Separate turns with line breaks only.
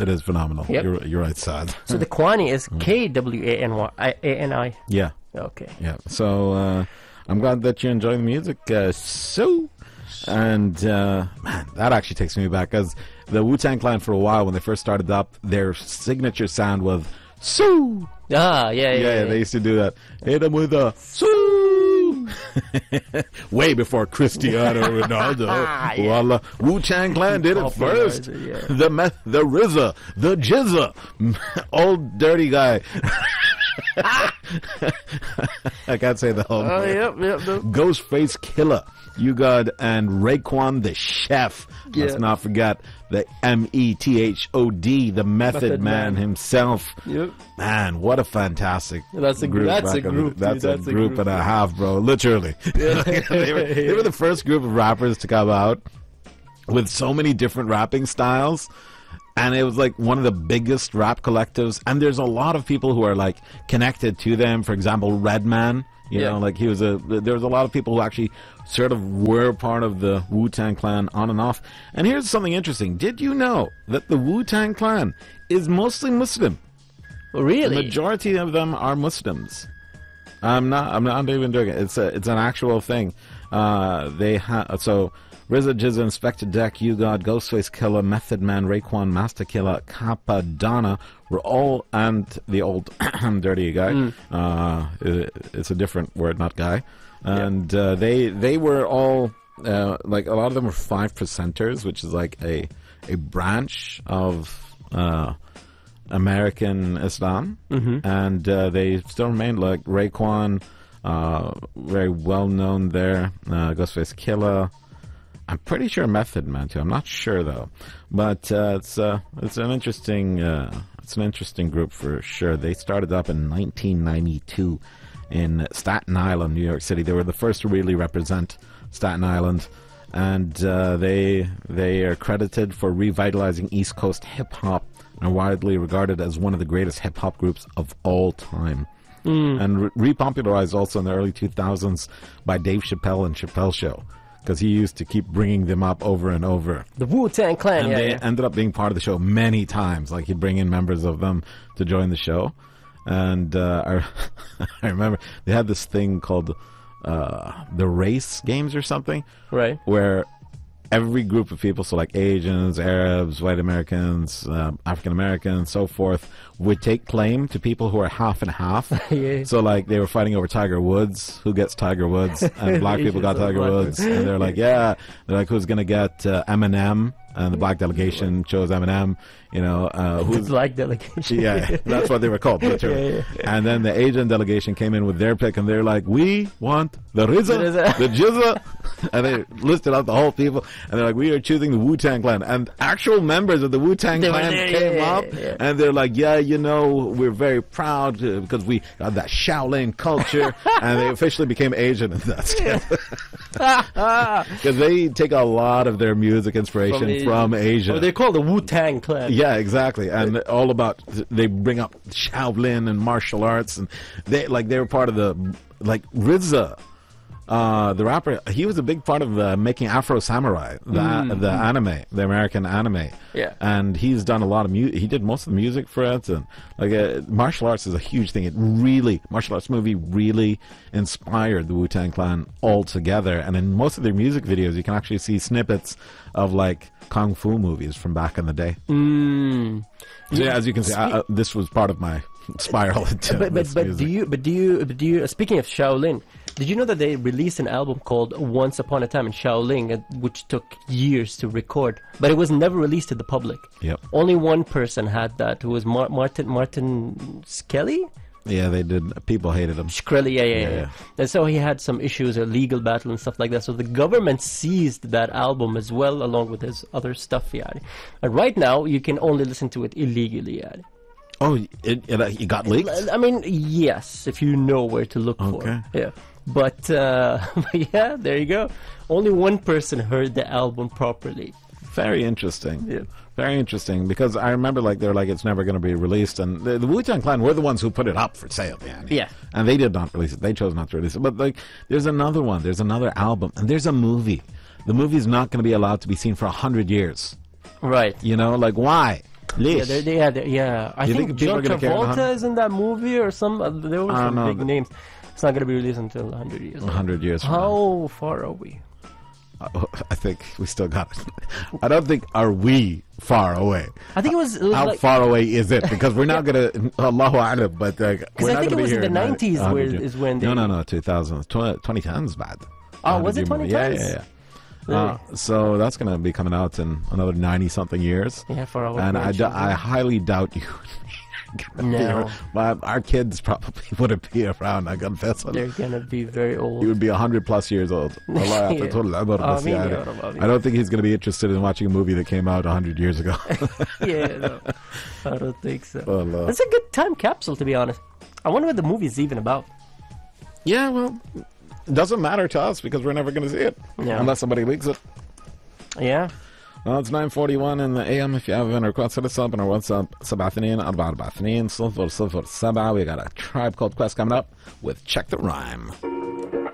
It is phenomenal.
Yep.
You're right, Saad.
So the Kwani is Kwani.
Yeah.
Okay.
Yeah. So I'm glad that you enjoy the music. And man, that actually takes me back, because the Wu-Tang Clan, for a while when they first started up, their signature sound was "Sue."
Yeah.
They used to do that. Hit them with a "Sue." Way before Cristiano Ronaldo. Voila. Wu-Tang Clan did it first. The RZA, the Jizza, old dirty guy. I can't say the whole name.
Yep.
Ghostface Killer, U-God, and Raekwon the Chef. Let's not forget the METHOD, the Method Man himself.
Yep.
Man, what a fantastic
That's a
group.
That's a group.
That's a group and a half, bro. Literally. They were the first group of rappers to come out with so many different rapping styles. And it was like one of the biggest rap collectives. And there's a lot of people who are like connected to them. For example, Redman. You know, like there was a lot of people who actually sort of were part of the Wu-Tang Clan on and off. And here's something interesting. Did you know that the Wu-Tang Clan is mostly Muslim?
Really?
The majority of them are Muslims. I'm not even joking. It's an actual thing. So RZA, Jizza, Inspector Deck, U-God, Ghostface Killer, Method Man, Raekwon, Master Killer, Kappa, Donna were all, and the old dirty guy. It's a different word, not guy. And they were all like, a lot of them were 5%ers, which is like a branch of American Islam, and they still remain, like Raekwon, very well known there. Ghostface Killer. I'm pretty sure Method Man too. I'm not sure though, but it's an interesting group for sure. They started up in 1992 in Staten Island, New York City. They were the first to really represent Staten Island, and they are credited for revitalizing East Coast hip hop and are widely regarded as one of the greatest hip hop groups of all time. And repopularized also in the early 2000s by Dave Chappelle and Chappelle Show, because he used to keep bringing them up over and over.
The Wu-Tang Clan,
and they ended up being part of the show many times. Like, he'd bring in members of them to join the show. And I remember they had this thing called the race games or something.
Right.
Where every group of people, so like Asians, Arabs, white Americans, African Americans, so forth, would take claim to people who are half and half. So like they were fighting over Tiger Woods, who gets Tiger Woods, and black people got Tiger Woods, and they're like, who's gonna get Eminem? And the black delegation chose Eminem, who's
the black delegation.
Yeah, that's what they were called, literally. And then the Asian delegation came in with their pick, and they're like, we want the RZA, the Jizza, and they listed out the whole people, and they're like, we are choosing the Wu-Tang Clan. And actual members of the Wu-Tang Clan came up, and they're like, we're very proud because we got that Shaolin culture, and they officially became Asian, and that's because they take a lot of their music inspiration from Asia.
They're called the Wu-Tang Clan.
Yeah, exactly. And all about, they bring up Shaolin and martial arts, and they were part of the, like, RZA, the rapper. He was a big part of making Afro Samurai, the anime, the American anime.
Yeah.
And he's done a lot of music. He did most of the music for it, and martial arts is a huge thing. Martial arts movie really inspired the Wu-Tang Clan altogether. And in most of their music videos, you can actually see snippets of like kung fu movies from back in the day. So as you can see, this was part of my spiral into this music.
But do you speaking of Shaolin, did you know that they released an album called Once Upon a Time in Shaolin, which took years to record, but it was never released to the public?
Yep.
Only one person had that, who was Martin Skelly.
Yeah, they did. People hated him.
Shkreli, yeah. And so he had some issues, a legal battle and stuff like that. So the government seized that album as well, along with his other stuff, And right now, you can only listen to it illegally,
Oh, it got leaked?
I mean, yes, if you know where to look for it. Yeah. But yeah, there you go. Only one person heard the album properly.
Very interesting.
Yeah.
Very interesting, because I remember they're like, it's never going to be released, and the Wu-Tang Clan were the ones who put it up for sale.
Yeah.
And they did not release it. They chose not to release it. But there's another one. There's another album, and there's a movie. The movie's not going to be allowed to be seen for 100 years.
Right.
Why? Leash.
I
You
think
think people
John
are gonna carry on?
Travolta is in that movie or some. There were
I
some
don't know.
big names. It's not going to be released until 100 years.
100 years from now.
How far are we?
I think we still got it. I don't think are we far away.
I think it was
How
like,
far away is it? Because we're not gonna Allahu A'lam, but we're
I
not
think
gonna
it
be
was
here
in the 90s
100
where
years.
is when they.
No, 2000, 2010s bad.
Oh, was it
100 year movie.
2010s?
Yeah.
Really?
So that's gonna be coming out in another 90-something years.
Yeah, for our
And I
grandchildren.
highly doubt you.
No.
But our kids probably wouldn't be around. I confess.
They're gonna be very old.
He would be 100+ years old. والله
Yeah.
أعطيته العمر بس
آمين
يعني.
يا رب، آمين.
I don't think he's going to be interested in watching a movie that came out 100 years ago.
Yeah, no, I don't think so.
Well,
It's a good time capsule, to be honest. I wonder what the movie's even about.
yeah, well, it doesn't matter to us because we're never going to see it
Yeah.
unless somebody leaks it.
Yeah.
Well, it's 9:41 in the AM. If you have any requests, hit us up on our WhatsApp 72442 0007. We got a Tribe Called Quest coming up with Check the Rhyme.